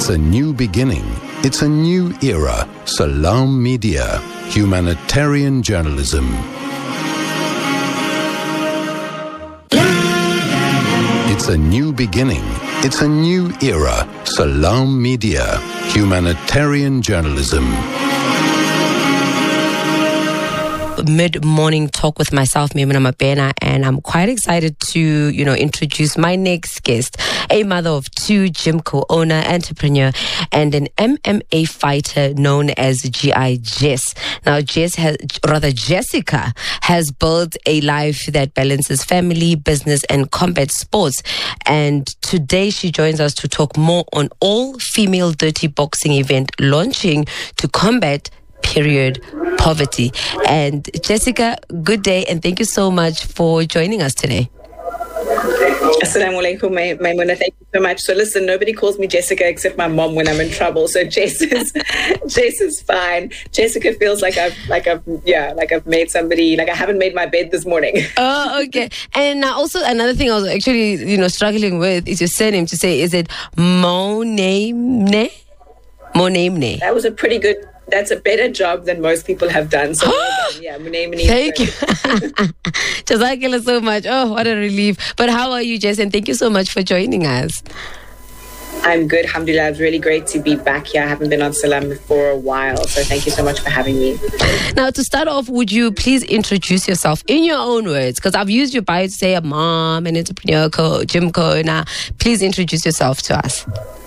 It's a new beginning. It's a new era. Salam Media. Humanitarian journalism. It's a new beginning. It's a new era. Salam Media. Humanitarian journalism. Mid-morning talk with myself, Maimuna Mabena, and I'm quite excited to, introduce my next guest, a mother of two, gym co-owner, entrepreneur, and an MMA fighter known as G.I. Jess. Now, Jessica has built a life that balances family, business, and combat sports. And today she joins us to talk more on all-female dirty boxing event launching to combat period poverty. And Jessica, good day, and thank you so much for joining us today. Assalamu alaikum, Maimuna. Thank you so much. So listen, nobody calls me Jessica except my mom when I'm in trouble. So Jess is fine. Jessica feels like I've made somebody, like I haven't made my bed this morning. Oh, okay. And also another thing I was actually, struggling with is your surname to say. Is it Monaimne? Monaimne. That was that's a better job than most people have done. So yeah, Monaimne. Thank you. Jazakallah so much. Oh, what a relief. But how are you, Jess? And thank you so much for joining us. I'm good, alhamdulillah. It's really great to be back here. I haven't been on Salam for a while, so thank you so much for having me. Now, to start off, would you please introduce yourself in your own words? Because I've used your bio to say a mom, an entrepreneur, gym co-owner. Please introduce yourself to us.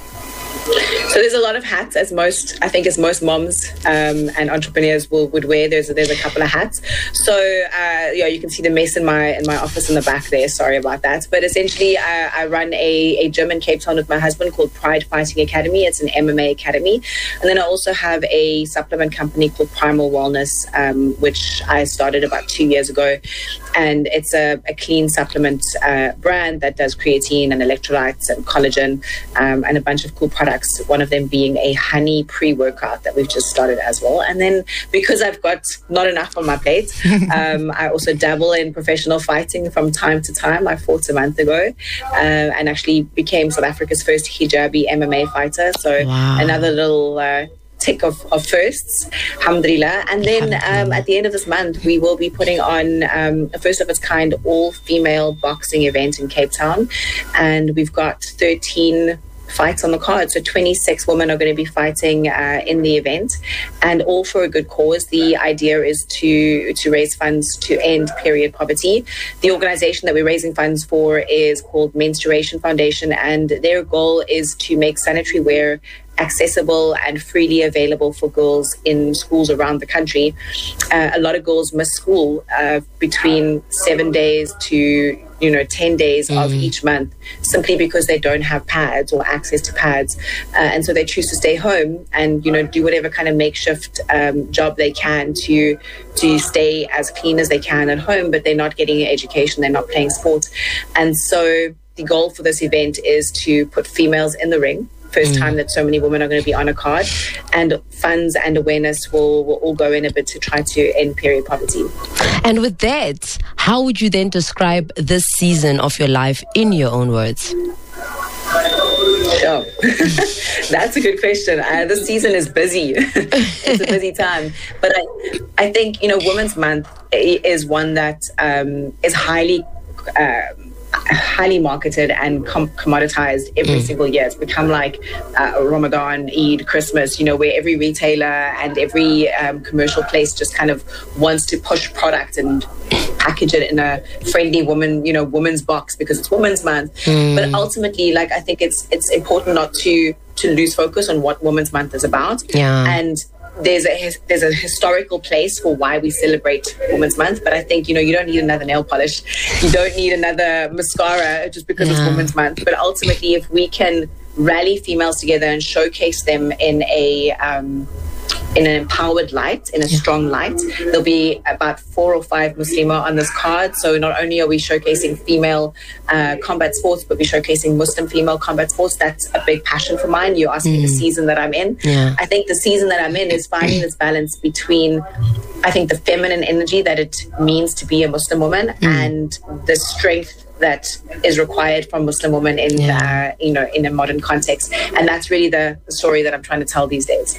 So there's a lot of hats, as most moms and entrepreneurs would wear. There's a couple of hats. So you can see the mess in my office in the back there. Sorry about that. But essentially, I run a gym in Cape Town with my husband called Pride Fighting Academy. It's an MMA academy, and then I also have a supplement company called Primal Wellness, which I started about 2 years ago, and it's a clean supplement brand that does creatine and electrolytes and collagen and a bunch of cool products. One of them being a honey pre-workout that we've just started as well. And then because I've got not enough on my plate, I also dabble in professional fighting from time to time. I fought a month ago and actually became South Africa's first hijabi MMA fighter. So wow. Another little tick of firsts, alhamdulillah. And then at the end of this month, we will be putting on a first of its kind all-female boxing event in Cape Town. And we've got 13 fights on the card. So 26 women are going to be fighting in the event, and all for a good cause. The idea is to raise funds to end period poverty. The organization that we're raising funds for is called Menstruation Foundation, and their goal is to make sanitary wear accessible and freely available for girls in schools around the country. A lot of girls miss school between 7 days to 10 days of each month, simply because they don't have pads or access to pads, and so they choose to stay home and do whatever kind of makeshift job they can to stay as clean as they can at home, but they're not getting an education, they're not playing sports. And so the goal for this event is to put females in the ring. First time that so many women are going to be on a card, and funds and awareness will all go in a bit to try to end period poverty. And with that, how would you then describe this season of your life in your own words? Oh, that's a good question. This season is busy. It's a busy time. But I think, Women's Month is one that is highly marketed and commoditized every single year. It's become like Ramadan, Eid, Christmas, where every retailer and every commercial place just kind of wants to push product and package it in a friendly woman's box because it's Women's Month. But ultimately, I think it's important not to lose focus on what Women's Month is about. Yeah. And there's a historical place for why we celebrate Women's Month, but I think you don't need another nail polish, you don't need another mascara just because it's Women's Month. But ultimately, if we can rally females together and showcase them in an empowered light, in a strong light, there'll be about 4 or 5 Muslima on this card. So not only are we showcasing female combat sports, but we're showcasing Muslim female combat sports. That's a big passion for mine. You asked me the season that I'm in. I think the season that I'm in is finding this balance between, I think, the feminine energy that it means to be a Muslim woman and the strength that is required from Muslim women in in a modern context, and that's really the story that I'm trying to tell these days.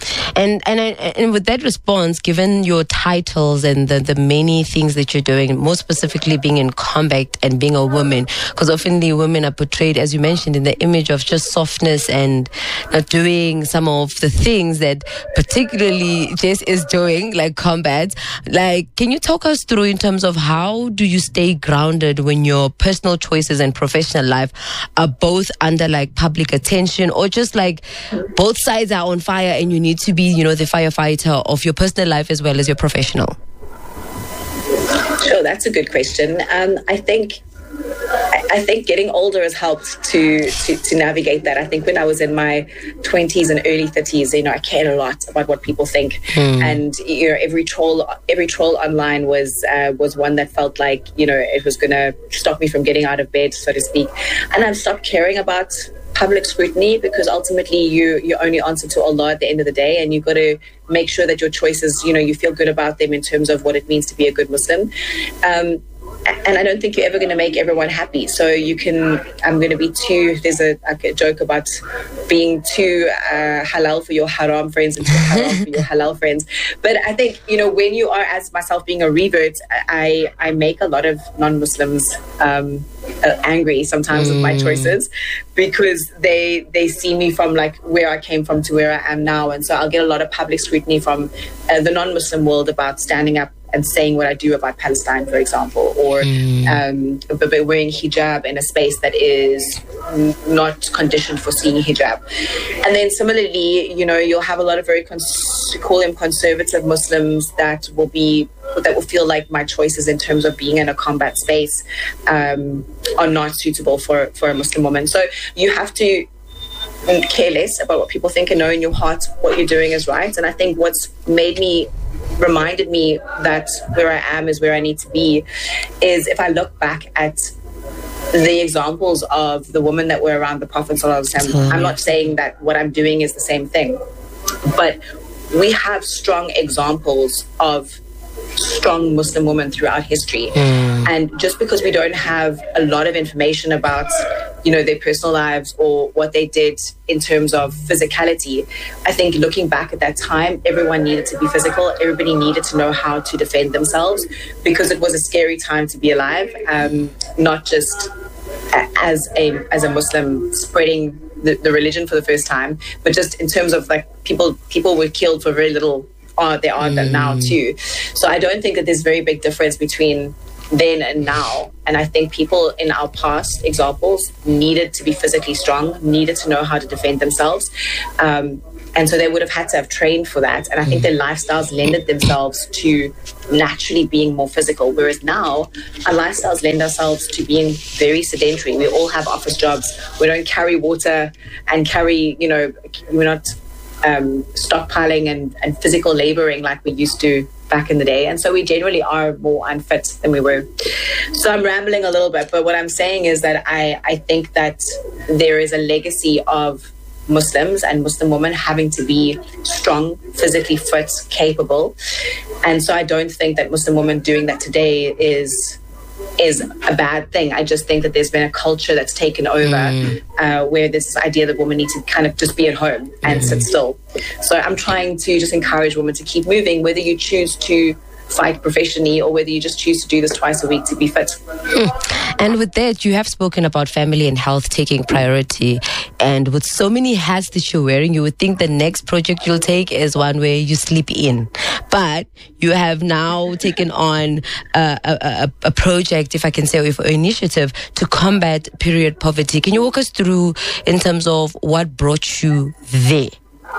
And with that response, given your titles and the many things that you're doing, more specifically being in combat and being a woman, because often the women are portrayed, as you mentioned, in the image of just softness and not doing some of the things that particularly Jess is doing, like combat. Like, can you talk us through in terms of how do you stay grounded when your personal choices and professional life are both under like public attention, or just like both sides are on fire and you need to be, the firefighter of your personal life as well as your professional? Sure, that's a good question. I think getting older has helped to navigate that. I think when I was in my 20s and early 30s, I cared a lot about what people think, and every troll online was one that felt like it was going to stop me from getting out of bed, so to speak. And I've stopped caring about public scrutiny, because ultimately you only answer to Allah at the end of the day, and you've got to make sure that your choices, you feel good about them in terms of what it means to be a good Muslim. And I don't think you're ever going to make everyone happy. So I'm going to be there's a joke about being too halal for your haram friends and too haram for your halal friends. But I think, when you are, as myself being a revert, I make a lot of non-Muslims angry sometimes with my choices, because they see me from like where I came from to where I am now. And so I'll get a lot of public scrutiny from the non-Muslim world about standing up and saying what I do about Palestine, for example, or but wearing hijab in a space that is not conditioned for seeing hijab. And then similarly, you'll have a lot of very call them conservative Muslims that will feel like my choices in terms of being in a combat space are not suitable for a Muslim woman. So you have to care less about what people think and know in your heart what you're doing is right. And I think what's reminded me that where I am is where I need to be is if I look back at the examples of the women that were around the Prophet ﷺ. I'm not saying that what I'm doing is the same thing, but we have strong examples of strong Muslim women throughout history. And just because we don't have a lot of information about their personal lives or what they did in terms of physicality, I think looking back at that time, everyone needed to be physical. Everybody needed to know how to defend themselves, because it was a scary time to be alive, not just as a Muslim spreading the religion for the first time, but just in terms of like people were killed for very little. They are that now too. So I don't think that there's a very big difference between then and now. And I think people in our past examples needed to be physically strong, needed to know how to defend themselves. And so they would have had to have trained for that. And I think their lifestyles lended themselves to naturally being more physical. Whereas now, our lifestyles lend ourselves to being very sedentary. We all have office jobs. We don't carry water and we're not stockpiling and physical laboring like we used to back in the day. And so we generally are more unfit than we were. So I'm rambling a little bit, but what I'm saying is that I think that there is a legacy of Muslims and Muslim women having to be strong, physically fit, capable. And so I don't think that Muslim women doing that today is a bad thing. I just think that there's been a culture that's taken over where there's this idea that women need to kind of just be at home and sit still. So I'm trying to just encourage women to keep moving, whether you choose to fight professionally or whether you just choose to do this twice a week to be fit. And with that, you have spoken about family and health taking priority. And with so many hats that you're wearing, you would think the next project you'll take is one where you sleep in. But you have now taken on a project, if I can say, or initiative to combat period poverty. Can you walk us through in terms of what brought you there?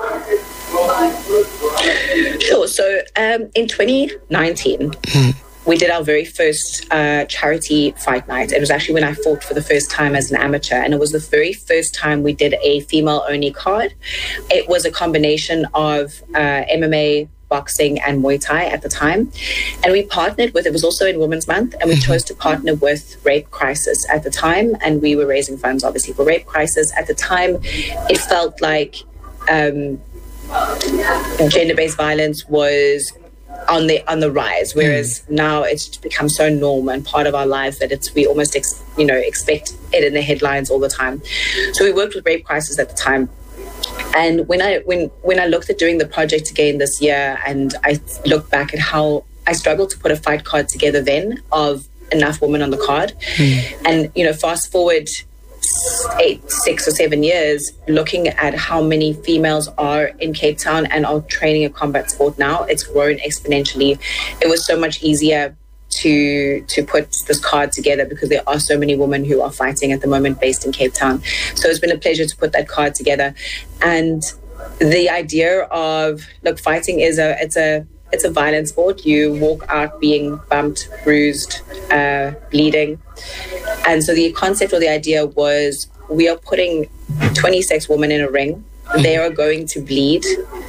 Sure. So in 2019, we did our very first charity fight night. It was actually when I fought for the first time as an amateur, and it was the very first time we did a female-only card. It was a combination of MMA, boxing and Muay Thai at the time. And we partnered with, it was also in Women's Month, and we chose to partner with Rape Crisis at the time. And we were raising funds, obviously, for Rape Crisis. At the time, it felt like gender-based violence was on the rise, whereas now it's become so normal and part of our lives that we almost expect it in the headlines all the time. So we worked with Rape Crisis at the time. And when I looked at doing the project again this year, and I looked back at how I struggled to put a fight card together then of enough women on the card. And, fast forward 6 or 7 years, looking at how many females are in Cape Town and are training a combat sport now, it's grown exponentially. It was so much easier to put this card together because there are so many women who are fighting at the moment based in Cape Town. So it's been a pleasure to put that card together. And the idea of, look, fighting is it's a violent sport. You walk out being bumped, bruised, bleeding. And so the concept or the idea was, we are putting 26 women in a ring. They are going to bleed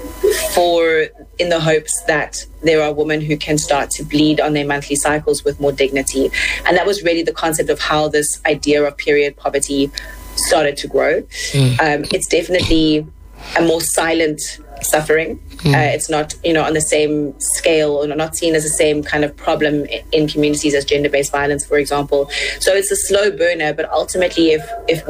in the hopes that there are women who can start to bleed on their monthly cycles with more dignity. And that was really the concept of how this idea of period poverty started to grow. It's definitely a more silent suffering. It's not, on the same scale, or not seen as the same kind of problem in communities as gender-based violence, for example. So it's a slow burner, but ultimately if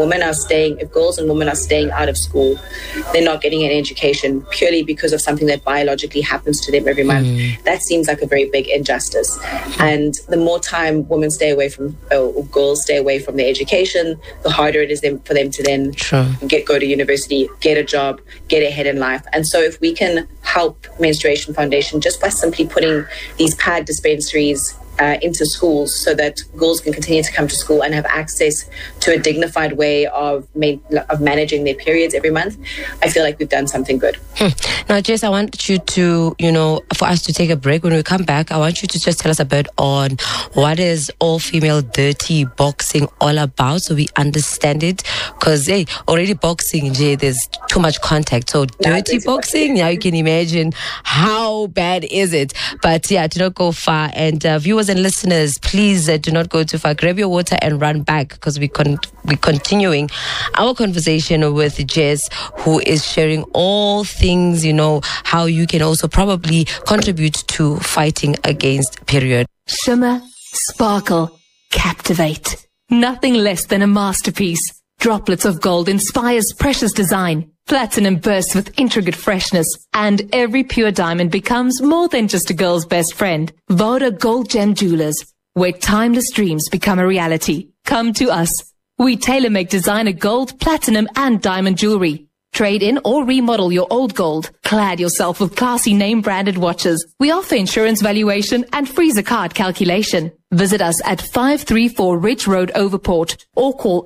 girls and women are staying out of school, they're not getting an education purely because of something that biologically happens to them every month. That seems like a very big injustice. And the more time women stay away from, or girls stay away from their education, the harder it is for them to then go to university, get a job, get ahead in life. And so if we can help Menstruation Foundation just by simply putting these pad dispensaries into schools so that girls can continue to come to school and have access to a dignified way of managing their periods every month, I feel like we've done something good. Now, Jess, I want you to, for us to take a break. When we come back, I want you to just tell us a bit on what is all-female dirty boxing all about so we understand it. Because, already boxing, there's too much contact. So dirty boxing, now you can imagine how bad is it. But do not go far. And viewers and listeners, please do not go too far. Grab your water and run back, because we're continuing our conversation with Jess, who is sharing all things, how you can also probably contribute to fighting against period. Shimmer, sparkle, captivate. Nothing less than a masterpiece. Droplets of gold inspires precious design. Platinum bursts with intricate freshness, and every pure diamond becomes more than just a girl's best friend. Voda Gold Gem Jewelers, where timeless dreams become a reality. Come to us. We tailor-make designer gold, platinum, and diamond jewelry. Trade in or remodel your old gold. Clad yourself with classy name-branded watches. We offer insurance valuation and freezer card calculation. Visit us at 534 Ridge Road, Overport, or call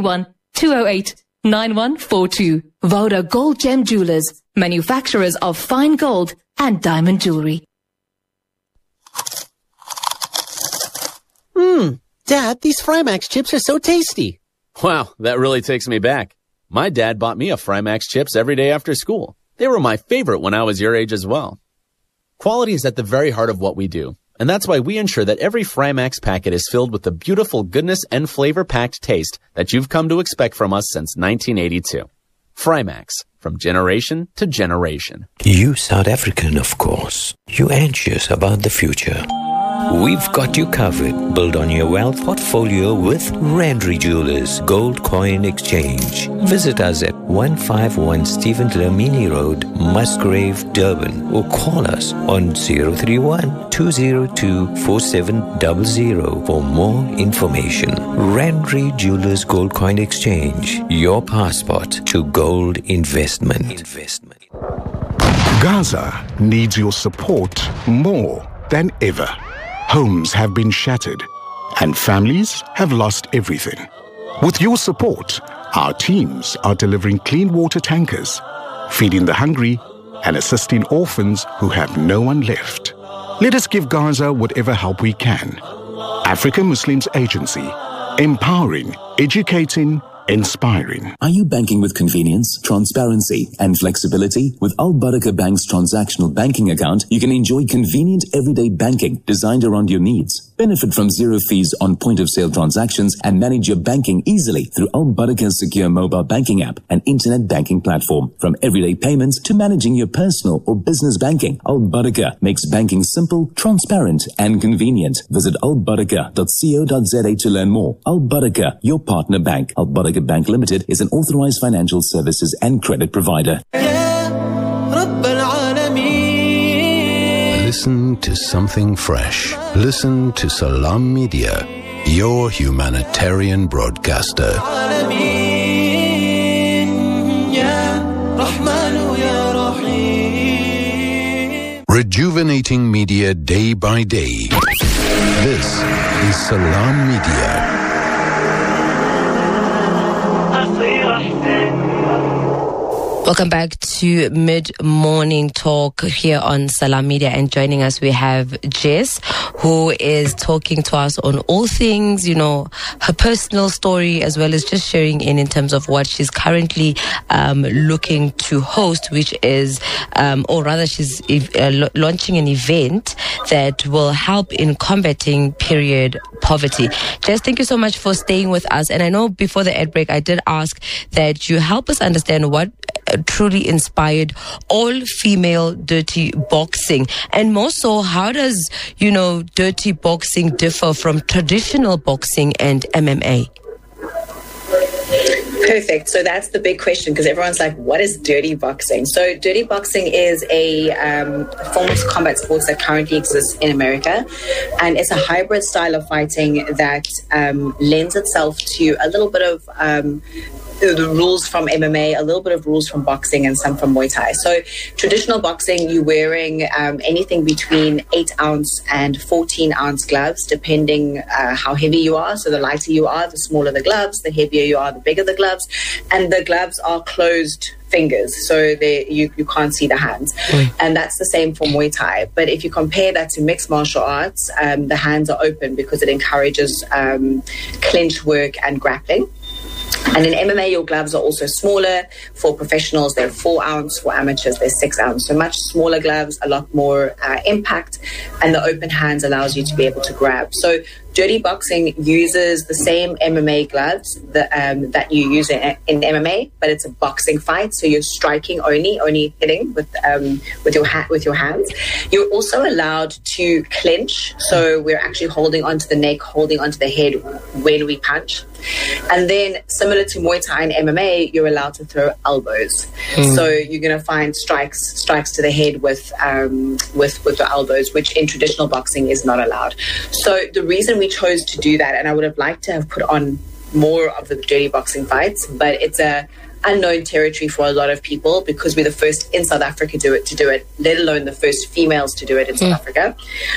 031-208-9142. Voda Gold Gem Jewelers, manufacturers of fine gold and diamond jewelry. Dad, these Frymax chips are so tasty. Wow, that really takes me back. My dad bought me a Frymax chips every day after school. They were my favorite when I was your age as well. Quality is at the very heart of what we do, and that's why we ensure that every Frymax packet is filled with the beautiful goodness and flavor-packed taste that you've come to expect from us since 1982. Frymax, from generation to generation. You South African, of course. You anxious about the future. We've got you covered. Build on your wealth portfolio with Randry Jewelers Gold Coin Exchange. Visit us at 151 Stephen Dlamini Road, Musgrave, Durban, or call us on 031-202-4700 for more information. Randry Jewelers Gold Coin Exchange, your passport to gold investment. Gaza needs your support more than ever. Homes have been shattered and families have lost everything. With your support, our teams are delivering clean water tankers, feeding the hungry, and assisting orphans who have no one left. Let us give Gaza whatever help we can. African Muslims Agency, empowering, educating, inspiring. Are you banking with convenience, transparency, and flexibility? With Al Barakah Bank's transactional banking account, you can enjoy convenient everyday banking designed around your needs. Benefit from zero fees on point-of-sale transactions and manage your banking easily through Al Barakah's secure mobile banking app and internet banking platform. From everyday payments to managing your personal or business banking, Al Barakah makes banking simple, transparent, and convenient. Visit albarakah.co.za to learn more. Al Barakah, your partner bank. Al Barakah Bank Limited is an authorized financial services and credit provider. Listen to something fresh. Listen to Salam Media, your humanitarian broadcaster. Rejuvenating media day by day. This is Salam Media. Welcome back to Mid-Morning Talk here on Salam Media, and joining us we have Jess, who is talking to us on all things, her personal story, as well as just sharing in terms of what she's currently looking to host, which is, or rather she's launching an event that will help in combating period poverty. Jess, thank you so much for staying with us. And I know before the ad break, I did ask that you help us understand what truly inspired all-female dirty boxing, and more so, how does dirty boxing differ from traditional boxing and MMA? Perfect. So that's the big question, because everyone's like, what is dirty boxing? So dirty boxing is a form of combat sports that currently exists in America, and it's a hybrid style of fighting that lends itself to a little bit of the rules from MMA, a little bit of rules from boxing, and some from Muay Thai. So traditional boxing, you're wearing anything between 8-ounce and 14-ounce gloves, depending how heavy you are. So the lighter you are, the smaller the gloves. The heavier you are, the bigger the gloves. And the gloves are closed fingers, so you can't see the hands. And that's the same for Muay Thai. But if you compare that to mixed martial arts, the hands are open because it encourages clinch work and grappling. And in MMA, your gloves are also smaller. For professionals, they're 4-ounce. For amateurs, they're 6-ounce. So much smaller gloves, a lot more impact. And the open hands allows you to be able to grab. So dirty boxing uses the same MMA gloves that you use in MMA, but it's a boxing fight. So you're striking only hitting with your hands. You're also allowed to clinch. So we're actually holding onto the neck, holding onto the head when we punch. And then, similar to Muay Thai and MMA, you're allowed to throw elbows. So you're going to find strikes to the head with the elbows, which in traditional boxing is not allowed. So the reason we chose to do that, and I would have liked to have put on more of the dirty boxing fights, but it's a unknown territory for a lot of people, because we're the first in South Africa to do it, let alone the first females to do it in South Africa.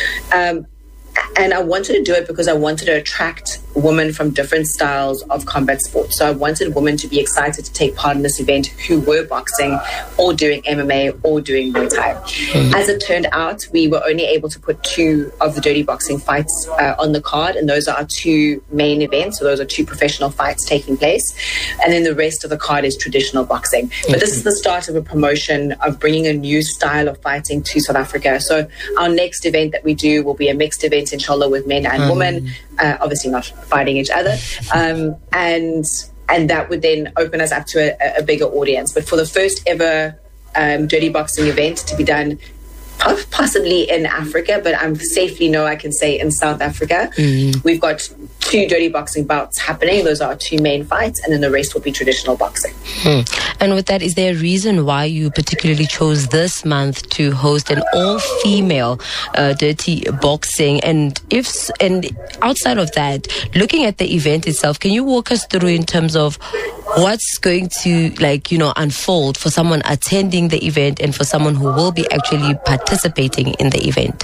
And I wanted to do it because I wanted to attract women from different styles of combat sports. So I wanted women to be excited to take part in this event who were boxing or doing MMA or doing Muay Thai. As it turned out, we were only able to put 2 of the dirty boxing fights on the card, and those are our 2 main events. So those are 2 professional fights taking place, and then the rest of the card is traditional boxing. But this is the start of a promotion of bringing a new style of fighting to South Africa. So our next event that we do will be a mixed event, inshallah, with men and women, obviously not fighting each other, and that would then open us up to a bigger audience. But for the first ever dirty boxing event to be done possibly in Africa, but I'm safely know I can say in South Africa, we've got 2 dirty boxing bouts happening. Those are our 2 main fights, and then the rest will be traditional boxing. And with that, is there a reason why you particularly chose this month to host an all-female dirty boxing? And outside of that, looking at the event itself, can you walk us through in terms of what's going to unfold for someone attending the event and for someone who will be actually participating in the event?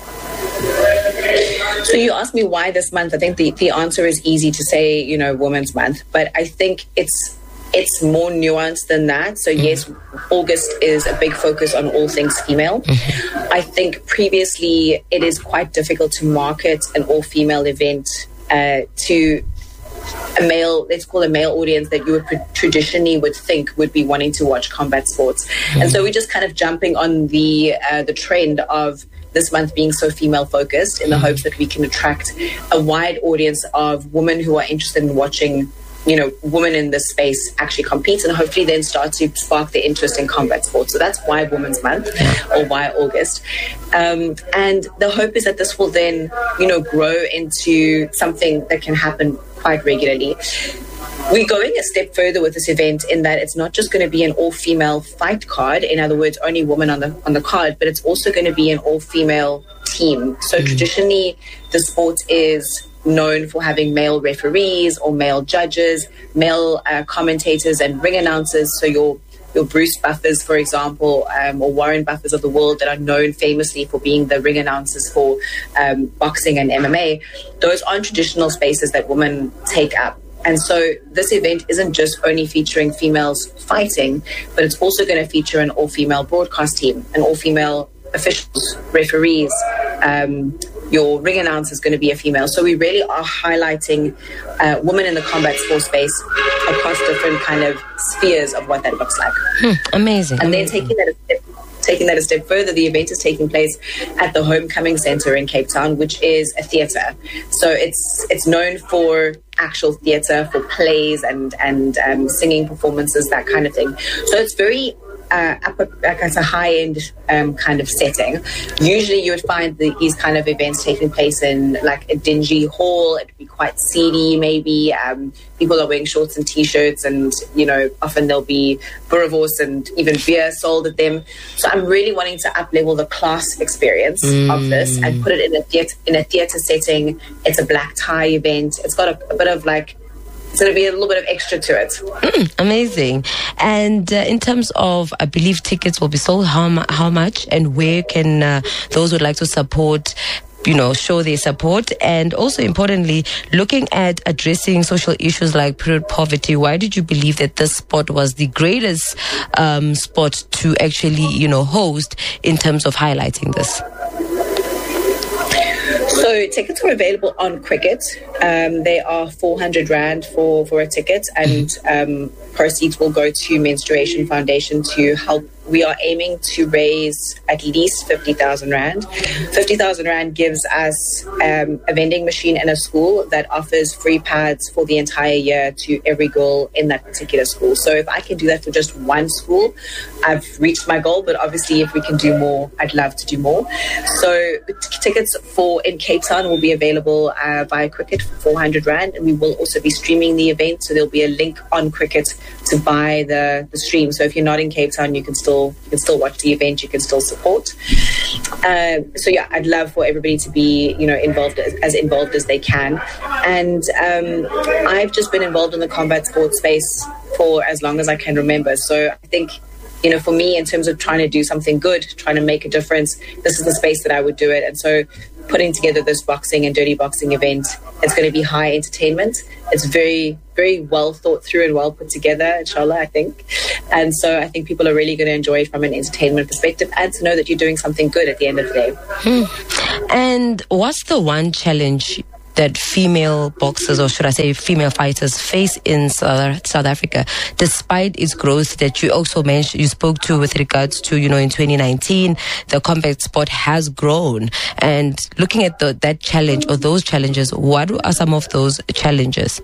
So you asked me why this month. I think the answer is easy to say, Women's Month, but I think it's more nuanced than that. So yes, August is a big focus on all things female. I think previously it is quite difficult to market an all-female event to a male, let's call a male audience that you would traditionally would think would be wanting to watch combat sports. And so we're just kind of jumping on the trend of this month being so female focused in the hopes that we can attract a wide audience of women who are interested in watching, you know, women in this space actually compete, and hopefully then start to spark their interest in combat sports. So that's why Women's Month, or why August. And the hope is that this will then, you know, grow into something that can happen quite regularly. We're going a step further with this event in that it's not just going to be an all-female fight card, in other words, only women on the card, but it's also going to be an all-female team. So traditionally, the sport is known for having male referees or male judges, male commentators and ring announcers. So your Bruce Buffers, for example, or Warren Buffers of the world that are known famously for being the ring announcers for boxing and MMA, those aren't traditional spaces that women take up. And so this event isn't just only featuring females fighting, but it's also going to feature an all-female broadcast team, an all-female officials, referees. Your ring announcer is going to be a female. So we really are highlighting women in the combat sports space across different kind of spheres of what that looks like. Amazing. And then taking that a step further, the event is taking place at the Homecoming Centre in Cape Town, which is a theatre. So it's known for actual theatre, for plays and singing performances, that kind of thing. So it's very it's a high-end kind of setting. Usually you would find these kind of events taking place in like a dingy hall. It would be quite seedy maybe. People are wearing shorts and t-shirts, and you know, often there'll be boerewors and even beer sold at them. So I'm really wanting to up-level the class experience of this and put it in a theatre setting. It's a black tie event. It's got a bit of like, it's going to be a little bit of extra to it. Amazing. And in terms of, I believe tickets will be sold, how much, and where can those who would like to support, you know, show their support? And also importantly, looking at addressing social issues like period poverty, why did you believe that this spot was the greatest spot to actually, you know, host in terms of highlighting this? So tickets are available on Cricket. They are 400 Rand for a ticket, and proceeds will go to Menstruation Foundation to help. We are aiming to raise at least 50,000 Rand. 50,000 Rand gives us a vending machine in a school that offers free pads for the entire year to every girl in that particular school. So if I can do that for just one school, I've reached my goal. But obviously, if we can do more, I'd love to do more. So tickets in Cape Town will be available via Cricket for 400 Rand, and we will also be streaming the event. So there'll be a link on Cricket to buy the stream. So if you're not in Cape Town, you can still watch the event, you can still support. So yeah, I'd love for everybody to be, you know, involved as they can. And I've just been involved in the combat sports space for as long as I can remember. So I think, you know, for me, in terms of trying to do something good, trying to make a difference, this is the space that I would do it. And so putting together this boxing and dirty boxing event, it's going to be high entertainment. It's very, very well thought through and well put together, inshallah, I think. And so I think people are really going to enjoy it from an entertainment perspective, and to know that you're doing something good at the end of the day. And what's the one challenge that female boxers, or should I say female fighters, face in South Africa, despite its growth that you also mentioned, you spoke to with regards to, you know, in 2019, the combat sport has grown. And looking at that challenge or those challenges, what are some of those challenges?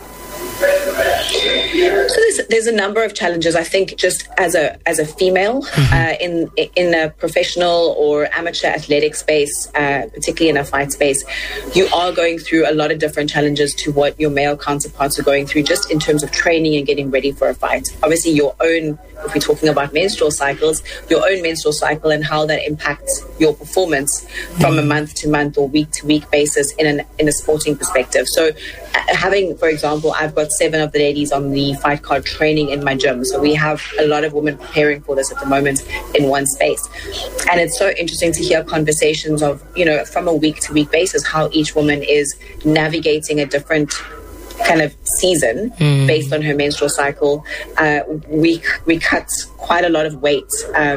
So there's a number of challenges. I think just as a female in a professional or amateur athletic space, particularly in a fight space, you are going through a lot of different challenges to what your male counterparts are going through, just in terms of training and getting ready for a fight. Obviously, your own, if we're talking about menstrual cycles, your own menstrual cycle and how that impacts your performance from a month to month or week to week basis in a sporting perspective. So having, for example, I've got 7 of the ladies on the fight card training in my gym. So we have a lot of women preparing for this at the moment in one space. And it's so interesting to hear conversations of, you know, from a week to week basis, how each woman is navigating a different kind of season based on her menstrual cycle. We cut quite a lot of weight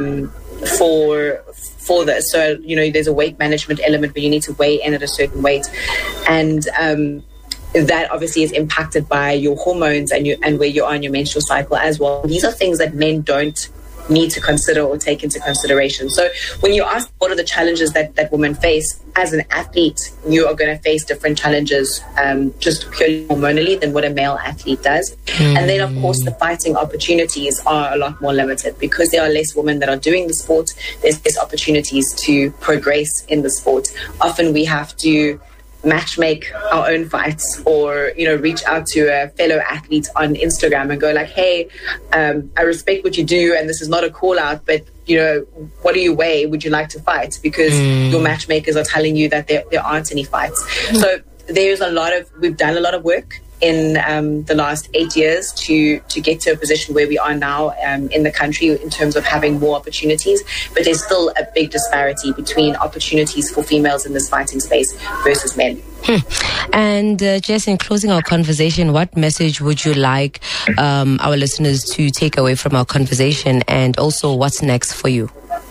for this. So, you know, there's a weight management element where you need to weigh in at a certain weight. And that obviously is impacted by your hormones and where you are in your menstrual cycle as well. These are things that men don't need to consider or take into consideration. So when you ask what are the challenges that women face, as an athlete, you are going to face different challenges just purely hormonally than what a male athlete does. And then, of course, the fighting opportunities are a lot more limited because there are less women that are doing the sport. There's less opportunities to progress in the sport. Often we have to matchmake our own fights or, reach out to a fellow athlete on Instagram and go like, hey, I respect what you do and this is not a call out, but what do you weigh? Would you like to fight? Because your matchmakers are telling you that there aren't any fights. So we've done a lot of work in the last 8 years to get to a position where we are now in the country in terms of having more opportunities, but there's still a big disparity between opportunities for females in this fighting space versus men. And Jess, in closing our conversation, what message would you like our listeners to take away from our conversation, and also what's next for you?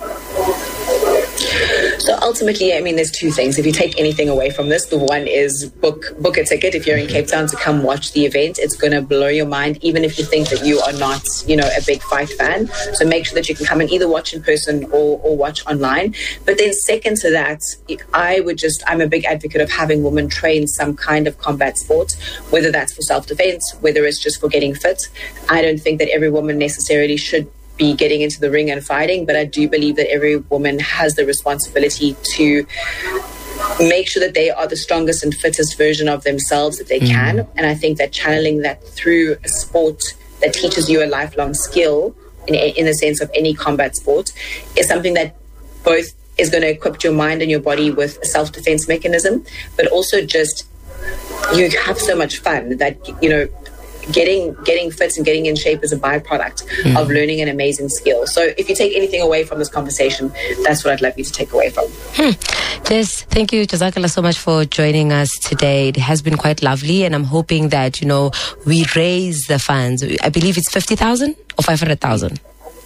So ultimately, there's two things. If you take anything away from this, the one is book a ticket if you're in Cape Town to come watch the event. It's going to blow your mind, even if you think that you are not, a big fight fan. So make sure that you can come and either watch in person or watch online. But then second to that, I'm a big advocate of having women train some kind of combat sport, whether that's for self-defense, whether it's just for getting fit. I don't think that every woman necessarily should be getting into the ring and fighting, but I do believe that every woman has the responsibility to make sure that they are the strongest and fittest version of themselves that they can. And I think that channeling that through a sport that teaches you a lifelong skill in the sense of any combat sport is something that both is going to equip your mind and your body with a self-defense mechanism, but also just you have so much fun that, getting fit and getting in shape is a byproduct of learning an amazing skill. So if you take anything away from this conversation, that's what I'd love you to take away from. Jess, thank you, Jazakallah, so much for joining us today. It has been quite lovely, and I'm hoping that, we raise the funds. I believe it's 50,000 or 500,000?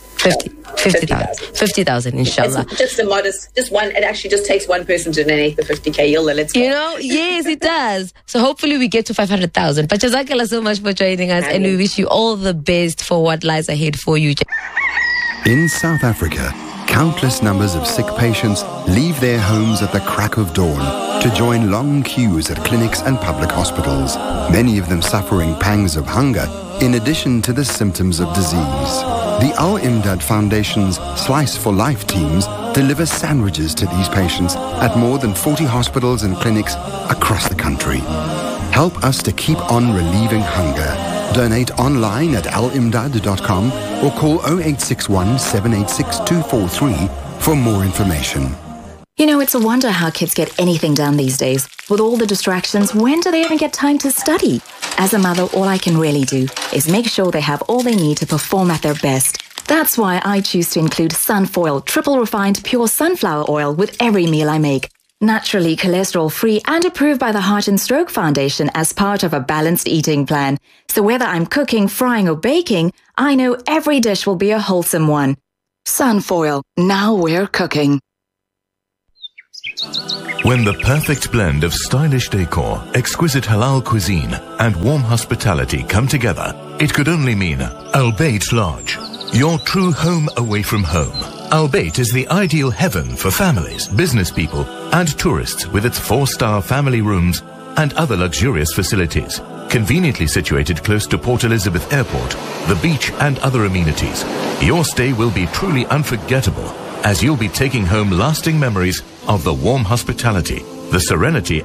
50,000, inshallah. It's just a modest, just one. It actually just takes one person to donate the 50K. Let's go. Yes, it does. So hopefully we get to 500,000. But Jazakallah so much for joining us, and we wish you all the best for what lies ahead for you. In South Africa, countless numbers of sick patients leave their homes at the crack of dawn to join long queues at clinics and public hospitals, many of them suffering pangs of hunger in addition to the symptoms of disease. The Al-Imdad Foundation's Slice for Life teams deliver sandwiches to these patients at more than 40 hospitals and clinics across the country. Help us to keep on relieving hunger. Donate online at alimdad.com or call 0861 786 243 for more information. It's a wonder how kids get anything done these days. With all the distractions, when do they even get time to study? As a mother, all I can really do is make sure they have all they need to perform at their best. That's why I choose to include Sunfoil triple refined pure sunflower oil with every meal I make. Naturally cholesterol-free and approved by the Heart and Stroke Foundation as part of a balanced eating plan. So whether I'm cooking, frying or baking, I know every dish will be a wholesome one. Sunfoil, now we're cooking. When the perfect blend of stylish decor, exquisite halal cuisine, and warm hospitality come together, it could only mean Al Bayt Lodge, your true home away from home. Al Bayt is the ideal heaven for families, business people, and tourists with its 4-star family rooms and other luxurious facilities. Conveniently situated close to Port Elizabeth Airport, the beach, and other amenities, your stay will be truly unforgettable, as you'll be taking home lasting memories of the warm hospitality, the serenity